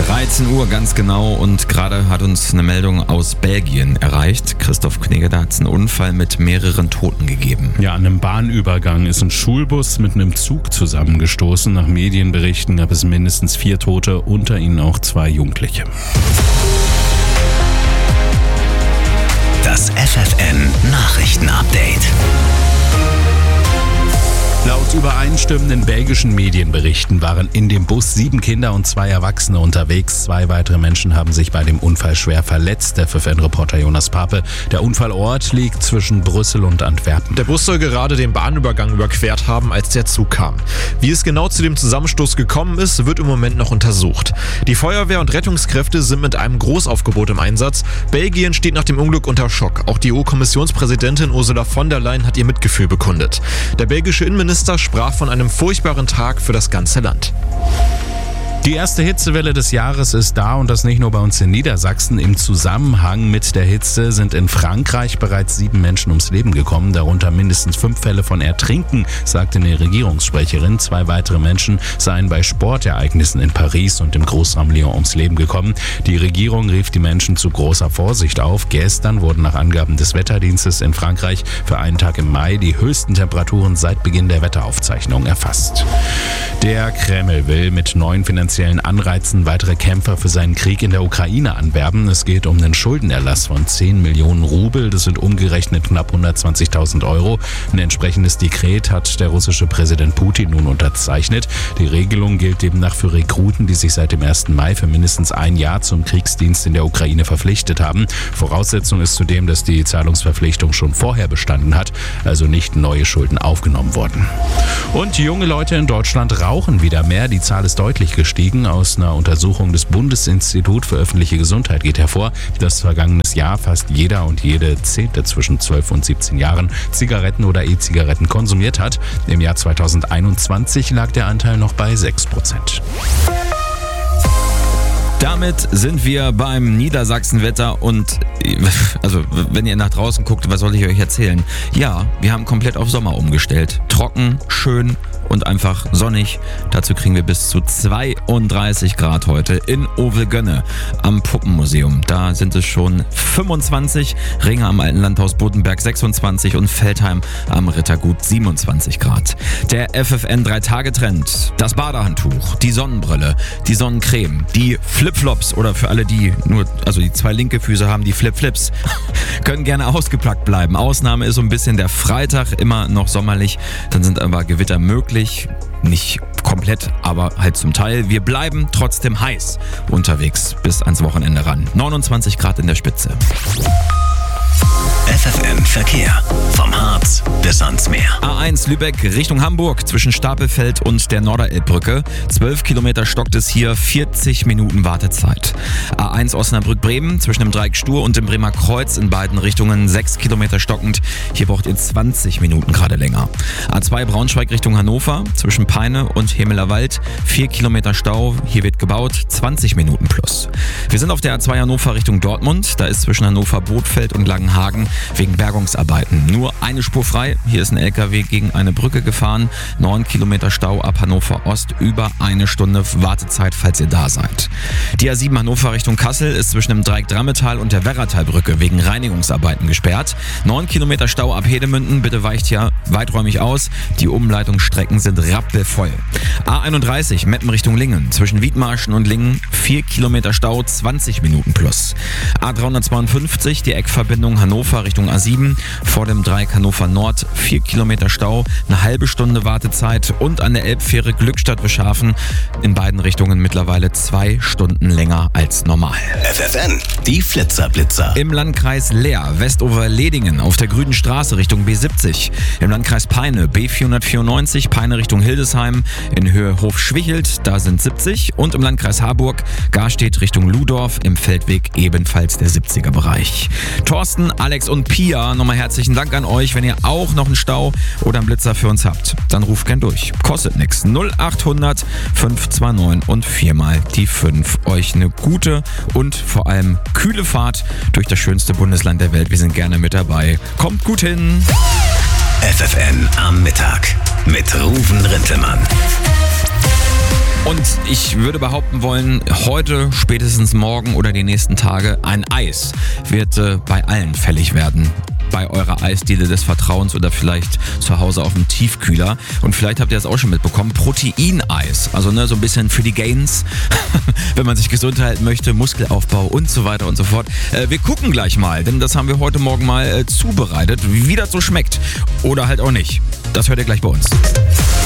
13 Uhr ganz genau und gerade hat uns eine Meldung aus Belgien erreicht. Christoph Knege, da hat es einen Unfall mit mehreren Toten gegeben. Ja, an einem Bahnübergang ist ein Schulbus mit einem Zug zusammengestoßen. Nach Medienberichten gab es mindestens 4 Tote, unter ihnen auch 2 Jugendliche. Das FFN-Nachrichten-Update. Laut übereinstimmenden belgischen Medienberichten waren in dem Bus 7 Kinder und 2 Erwachsene unterwegs. 2 weitere Menschen haben sich bei dem Unfall schwer verletzt. Der FFN-Reporter Jonas Pape. Der Unfallort liegt zwischen Brüssel und Antwerpen. Der Bus soll gerade den Bahnübergang überquert haben, als der Zug kam. Wie es genau zu dem Zusammenstoß gekommen ist, wird im Moment noch untersucht. Die Feuerwehr und Rettungskräfte sind mit einem Großaufgebot im Einsatz. Belgien steht nach dem Unglück unter Schock. Auch die EU-Kommissionspräsidentin Ursula von der Leyen hat ihr Mitgefühl bekundet. Der belgische Innenminister sprach von einem furchtbaren Tag für das ganze Land. Die erste Hitzewelle des Jahres ist da und das nicht nur bei uns in Niedersachsen. Im Zusammenhang mit der Hitze sind in Frankreich bereits 7 Menschen ums Leben gekommen, darunter mindestens 5 Fälle von Ertrinken, sagte eine Regierungssprecherin. 2 weitere Menschen seien bei Sportereignissen in Paris und im Großraum Lyon ums Leben gekommen. Die Regierung rief die Menschen zu großer Vorsicht auf. Gestern wurden nach Angaben des Wetterdienstes in Frankreich für einen Tag im Mai die höchsten Temperaturen seit Beginn der Wetteraufzeichnung erfasst. Der Kreml will mit neuen finanziellen Anreizen weitere Kämpfer für seinen Krieg in der Ukraine anwerben. Es geht um einen Schuldenerlass von 10 Millionen Rubel. Das sind umgerechnet knapp 120.000 Euro. Ein entsprechendes Dekret hat der russische Präsident Putin nun unterzeichnet. Die Regelung gilt demnach für Rekruten, die sich seit dem 1. Mai für mindestens ein Jahr zum Kriegsdienst in der Ukraine verpflichtet haben. Voraussetzung ist zudem, dass die Zahlungsverpflichtung schon vorher bestanden hat, also nicht neue Schulden aufgenommen wurden. Und junge Leute in Deutschland rauchen wieder mehr. Die Zahl ist deutlich gestiegen. Aus einer Untersuchung des Bundesinstituts für öffentliche Gesundheit geht hervor, dass vergangenes Jahr fast jeder und jede 10. zwischen 12 und 17 Jahren Zigaretten oder E-Zigaretten konsumiert hat. Im Jahr 2021 lag der Anteil noch bei 6%. Damit sind wir beim Niedersachsenwetter und also wenn ihr nach draußen guckt, was soll ich euch erzählen? Ja, wir haben komplett auf Sommer umgestellt. Trocken, schön und einfach sonnig. Dazu kriegen wir bis zu 32 Grad heute in Ovelgönne am Puppenmuseum. Da sind es schon 25, Ringe am Alten Landhaus Bodenberg 26 und Veltheim am Rittergut 27 Grad. Der FFN 3-Tage-Trend, das Badehandtuch, die Sonnenbrille, die Sonnencreme, die Flipflops oder für alle, die nur, also die 2 linke Füße haben, die Flipflips, können gerne ausgepackt bleiben. Ausnahme ist so ein bisschen der Freitag, immer noch sommerlich, dann sind aber Gewitter möglich. Nicht komplett, aber halt zum Teil. Wir bleiben trotzdem heiß unterwegs bis ans Wochenende ran. 29 Grad in der Spitze. FFN Verkehr. Vom Harz bis ans Meer. A1 Lübeck Richtung Hamburg zwischen Stapelfeld und der Norderelbbrücke. 12 Kilometer stockt es hier, 40 Minuten Wartezeit. A1 Osnabrück Bremen zwischen dem Dreieck Stur und dem Bremer Kreuz in beiden Richtungen 6 Kilometer stockend. Hier braucht ihr 20 Minuten gerade länger. A2 Braunschweig Richtung Hannover zwischen Peine und Hemelerwald 4 Kilometer Stau. Hier wird gebaut, 20 Minuten plus. Wir sind auf der A2 Hannover Richtung Dortmund. Da ist zwischen Hannover Bothfeld und Langenhagen wegen Bergungsarbeiten nur eine Spur frei. Hier ist ein LKW gegen eine Brücke gefahren. 9 Kilometer Stau ab Hannover Ost, über 1 Stunde Wartezeit, falls ihr da seid. Die A7 Hannover Richtung Kassel ist zwischen dem Dreieck Drammetal und der Werratalbrücke wegen Reinigungsarbeiten gesperrt. 9 Kilometer Stau ab Hedemünden, bitte weicht hier weiträumig aus. Die Umleitungsstrecken sind rappelvoll. A31 Meppen Richtung Lingen zwischen Wiedmarschen und Lingen 4 Kilometer Stau, 20 Minuten plus. A352 die Eckverbindung Hannover Richtung A7 vor dem Dreieck Hannover Nord 4 Kilometer Stau, eine halbe Stunde Wartezeit und an der Elbfähre Glückstadt-Wischhafen in beiden Richtungen mittlerweile 2 Stunden länger als normal. FFN, die Flitzer-Blitzer. Im Landkreis Leer, Westover-Ledingen auf der Grünen Straße Richtung B70. Im Landkreis Peine B494, Peine Richtung Hildesheim in Höhe Hofschwichelt, da sind 70. Und im Landkreis Harburg, Garstedt Richtung Ludorf im Feldweg ebenfalls der 70er Bereich. Thorsten, Alex und Pia, nochmal herzlichen Dank an euch. Wenn ihr auch noch einen Stau oder einen Blitzer für uns habt, dann ruft gern durch. Kostet nichts. 0800 529 und 4 mal die 5. Euch eine gute und vor allem kühle Fahrt durch das schönste Bundesland der Welt. Wir sind gerne mit dabei. Kommt gut hin. FFN am Mittag mit Ruven Rintelmann. Und ich würde behaupten wollen, heute, spätestens morgen oder die nächsten Tage, ein Eis wird bei allen fällig werden. Bei eurer Eisdiele des Vertrauens oder vielleicht zu Hause auf dem Tiefkühler. Und vielleicht habt ihr das auch schon mitbekommen, Proteineis. Also so ein bisschen für die Gains, wenn man sich gesund halten möchte, Muskelaufbau und so weiter und so fort. Wir gucken gleich mal, denn das haben wir heute Morgen mal zubereitet, wie das so schmeckt. Oder halt auch nicht. Das hört ihr gleich bei uns.